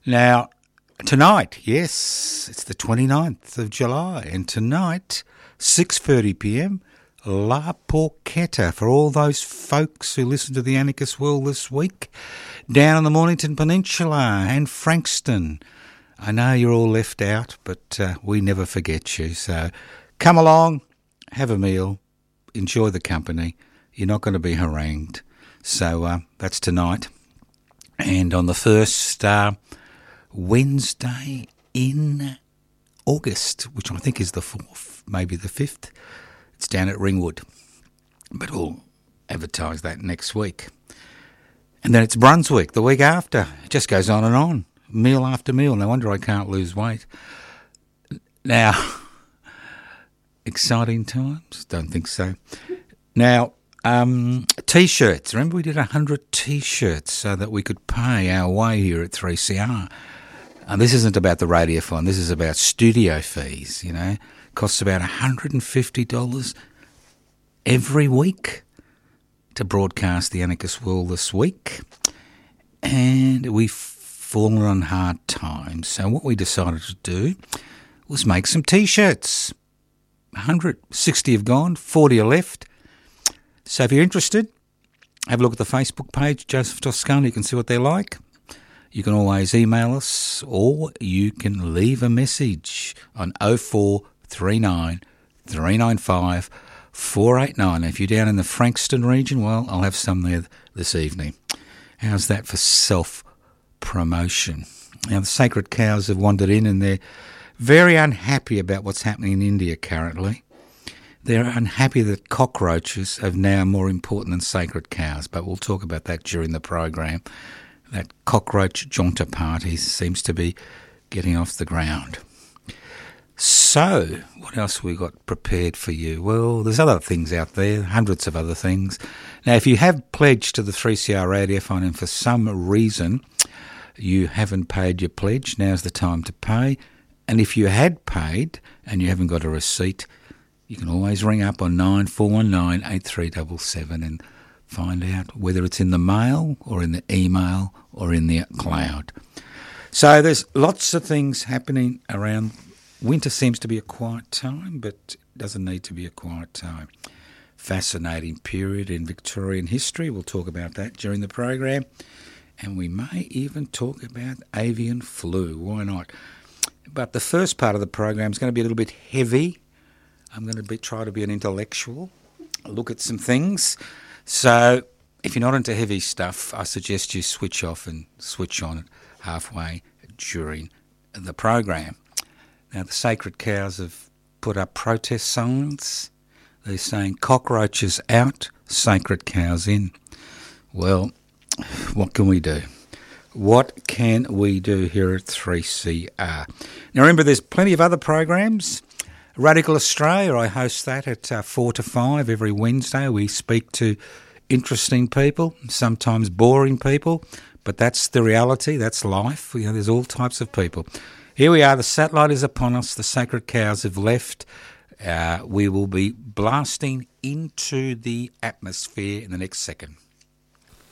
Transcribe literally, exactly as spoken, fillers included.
Now, tonight, yes, it's the twenty-ninth of July, and tonight, six thirty p m, La Porchetta, for all those folks who listen to the Anarchist World this week, down on the Mornington Peninsula and Frankston. I know you're all left out, but uh, we never forget you. So come along, have a meal, enjoy the company. You're not going to be harangued. So uh, that's tonight. And on the first uh, Wednesday in August, which I think is the fourth, maybe the fifth, it's down at Ringwood. But we'll advertise that next week. And then it's Brunswick the week after. It just goes on and on, meal after meal. No wonder I can't lose weight. Now, exciting times? Don't think so. Now, um, T-shirts. Remember we did one hundred T-shirts so that we could pay our way here at three C R. And this isn't about the radiophone. This is about studio fees, you know. It costs about one hundred fifty dollars every week to broadcast the Anarchist World this week. And we've fallen on hard times. So what we decided to do was make some T-shirts. one hundred sixty have gone, forty are left. So if you're interested, have a look at the Facebook page, Joseph Toscano. You can see what they're like. You can always email us, or you can leave a message on oh four three nine, three nine five, four eight nine. If you're down in the Frankston region, well, I'll have some there this evening. How's that for self-promotion? Now, the Sacred Cows have wandered in, and they're very unhappy about what's happening in India currently. They're unhappy that cockroaches are now more important than sacred cows, but we'll talk about that during the program. That cockroach jaunter party seems to be getting off the ground. So, what else have we got prepared for you? Well, there's other things out there, hundreds of other things. Now, if you have pledged to the three C R Radiophone and for some reason you haven't paid your pledge, now's the time to pay. And if you had paid and you haven't got a receipt, you can always ring up on nine four one nine, eight three seven seven and find out whether it's in the mail or in the email or in the cloud. So there's lots of things happening around. Winter seems to be a quiet time, but it doesn't need to be a quiet time. Fascinating period in Victorian history. We'll talk about that during the program. And we may even talk about avian flu. Why not? But the first part of the program is going to be a little bit heavy. I'm going to be, try to be an intellectual, look at some things. So if you're not into heavy stuff, I suggest you switch off and switch on it halfway during the program. Now, the Sacred Cows have put up protest signs. They're saying cockroaches out, sacred cows in. Well, what can we do? What can we do here at three C R? Now, remember, there's plenty of other programs. Radical Australia, I host that at uh, four to five every Wednesday. We speak to interesting people, sometimes boring people, but that's the reality, that's life. You know, there's all types of people. Here we are, the satellite is upon us, the Sacred Cows have left. Uh, we will be blasting into the atmosphere in the next second.